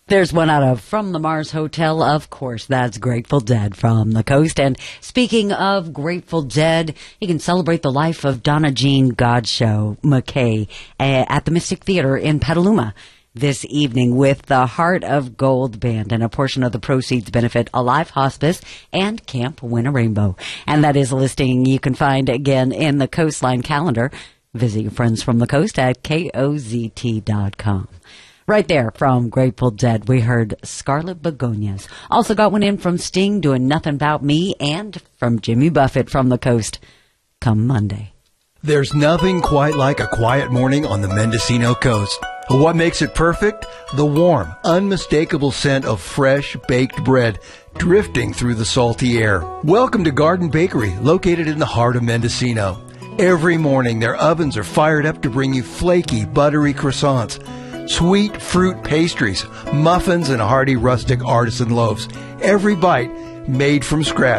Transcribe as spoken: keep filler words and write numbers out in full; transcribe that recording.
There's one out of From the Mars Hotel. Of course, that's Grateful Dead from the coast. And speaking of Grateful Dead, you can celebrate the life of Donna Jean Godchaux McKay uh, at the Mystic Theater in Petaluma this evening with the Heart of Gold Band, and a portion of the proceeds benefit Alive Hospice and Camp Win a Rainbow. And that is a listing you can find again in the Coastline calendar. Visit your friends from the coast at K O Z T dot com. Right there from Grateful Dead, we heard Scarlet Begonias. Also got one in from Sting doing Nothing About Me, and from Jimmy Buffett from the coast. Come Monday. There's nothing quite like a quiet morning on the Mendocino coast. What makes it perfect? The warm, unmistakable scent of fresh baked bread drifting through the salty air. Welcome to Garden Bakery, located in the heart of Mendocino. Every morning, their ovens are fired up to bring you flaky, buttery croissants, sweet fruit pastries, muffins, and hearty rustic artisan loaves. Every bite made from scratch.